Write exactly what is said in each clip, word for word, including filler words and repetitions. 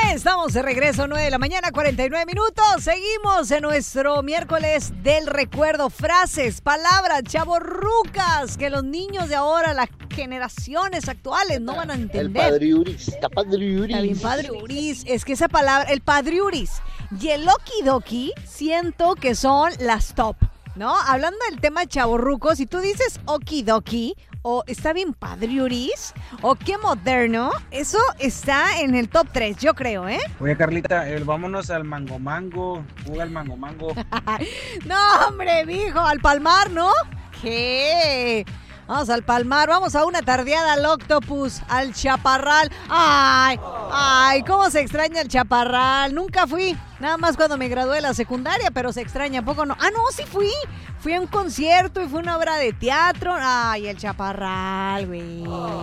Estamos de regreso, nueve de la mañana, cuarenta y nueve minutos. Seguimos en nuestro miércoles del recuerdo. Frases, palabras, chavorrucas, que los niños de ahora, las generaciones actuales, no van a entender. El padriuris, está padriuris. Está bien, padriuris. Es que esa palabra, el padriuris y el okidoki, siento que son las top, ¿no? Hablando del tema chavorruco, si tú dices okidoki o está bien padriuris o qué moderno, eso está en el top tres, yo creo, ¿eh? Oye, Carlita, eh, vámonos al Mango Mango. Juga al Mango Mango. No, hombre, mijo, al Palmar, ¿no? ¿Qué? Vamos al Palmar, vamos a una tardeada al Octopus, al Chaparral. Ay, ay, cómo se extraña el Chaparral. Nunca fui, nada más cuando me gradué de la secundaria, pero se extraña, ¿a poco no? Ah, no, sí fui. Fui a un concierto y fue una obra de teatro. Ay, el Chaparral, güey.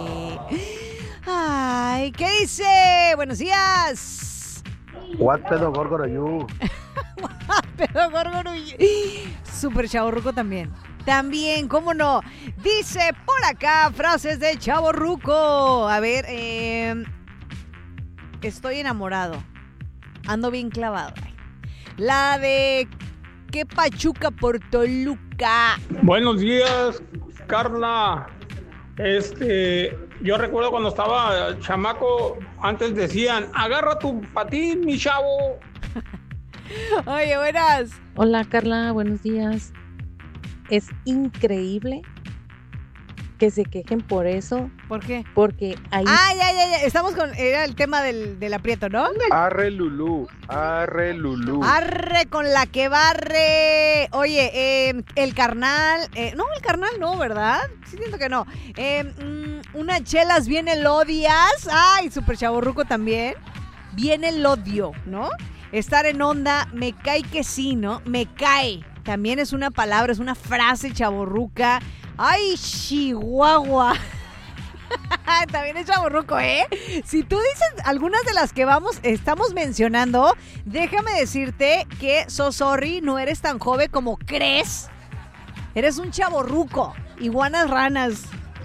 Ay, ¿qué dice? Buenos días. What pedo górgoro you. What pedo górgoro you. Súper chavorruco también. También, ¿cómo no? Dice por acá frases de chavorruco. A ver, eh, estoy enamorado. Ando bien clavado. La de qué Pachuca por Toluca. Buenos días, Carla. Este, yo recuerdo cuando estaba chamaco, antes decían, agarra tu patín, mi chavo. Oye, buenas. Hola, Carla, buenos días. Es increíble que se quejen por eso. ¿Por qué? Porque ahí... Ah, ya, ya, ya. Estamos con... Era el tema del, del aprieto, ¿no? Arre Lulú, arre Lulú. Arre con la que barre. Oye, eh, el carnal... Eh, no, el carnal no, ¿verdad? Sí siento que no. Eh, mm, unas chelas bien elodias. Ay, súper chavorruco también. Bien el odio, ¿no? Estar en onda, me cae que sí, ¿no? Me cae. También es una palabra, es una frase chavorruca. ¡Ay, Chihuahua! También es chavorruco, ¿eh? Si tú dices algunas de las que vamos, estamos mencionando, déjame decirte que, so sorry, no eres tan joven como crees. Eres un chavorruco. Iguanas ranas.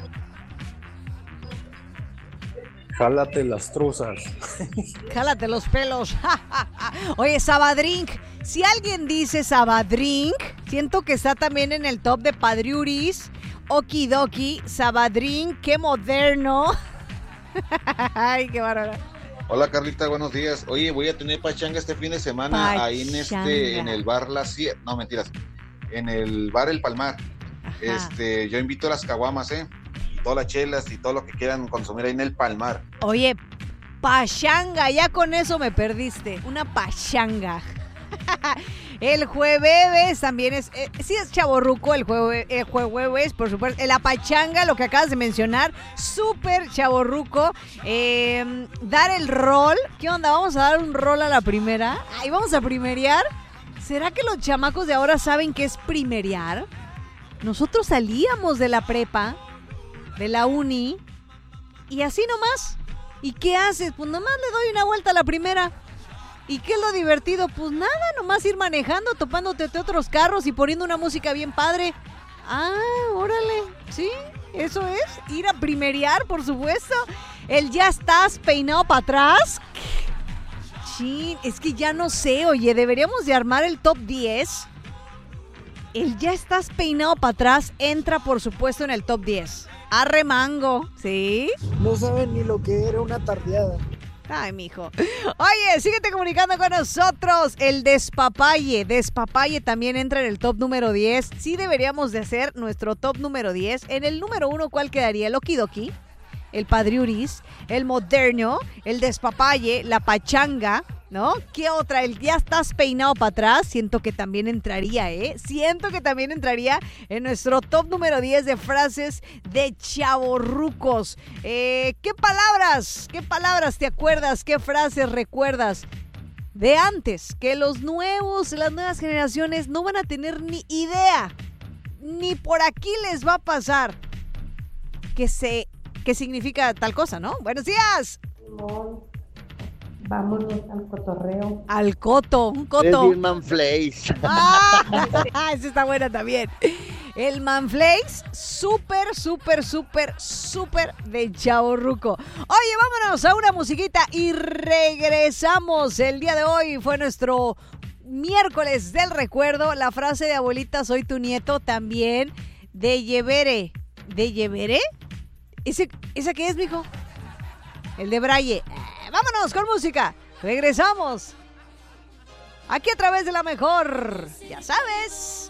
Jálate las truzas. Jálate los pelos. Oye, Sabadrink. Si alguien dice Sabadrink, siento que está también en el top de Padriuris. Okidoki, Sabadrink, qué moderno. Ay, qué bárbaro. Hola, Carlita, buenos días. Oye, voy a tener pachanga este fin de semana Pachanga. ahí en este, en el bar La Sierra. No, mentiras. En el bar El Palmar. Ajá. Este, yo invito a las caguamas, ¿eh? Todas las chelas y todo lo que quieran consumir ahí en el Palmar. Oye, pachanga, ya con eso me perdiste. Una pachanga. El jueves también es, eh, sí es chavorruco el, jue, el jueves, por supuesto. La pachanga, lo que acabas de mencionar, súper chavorruco. Eh, dar el rol. ¿Qué onda? ¿Vamos a dar un rol a la primera? Ahí vamos a primerear. ¿Será que los chamacos de ahora saben qué es primerear? Nosotros salíamos de la prepa, de la uni, y así nomás. ¿Y qué haces? Pues nomás le doy una vuelta a la primera. ¿Y qué es lo divertido? Pues nada, nomás ir manejando, topándote de otros carros y poniendo una música bien padre. Ah, órale, sí, eso es, ir a primerear, por supuesto. El ya estás peinado para atrás. Chin, es que ya no sé, oye, deberíamos de armar el top diez. El ya estás peinado para atrás entra, por supuesto, en el top diez. Arre mango, ¿sí? No saben ni lo que era una tardeada. Ay, mijo. Oye, síguete comunicando con nosotros. El despapalle. Despapalle también entra en el top número diez. Sí deberíamos de hacer nuestro top número diez. En el número uno, ¿cuál quedaría? El okidoki, el padriuris, el moderno, el despapalle, la pachanga, ¿no? ¿Qué otra? El ya estás peinado para atrás. Siento que también entraría, ¿eh? Siento que también entraría en nuestro top número diez de frases de chavorrucos. Eh, ¿Qué palabras? ¿Qué palabras te acuerdas? ¿Qué frases recuerdas de antes? Que los nuevos, las nuevas generaciones no van a tener ni idea. Ni por aquí les va a pasar. Que se, qué significa tal cosa, ¿no? Buenos días. Vámonos al cotorreo. Al coto, un coto. Es Birman Place. Ah, esa está buena también. El Manflays, súper, súper, súper, súper de chavorruco. Oye, vámonos a una musiquita y regresamos. El día de hoy fue nuestro miércoles del recuerdo. La frase de abuelita, soy tu nieto, también de Llevere. ¿De Llevere? ¿Ese, ¿Esa qué es, mijo? El de Braille. Eh, vámonos con música. Regresamos. Aquí a través de la mejor. Ya sabes.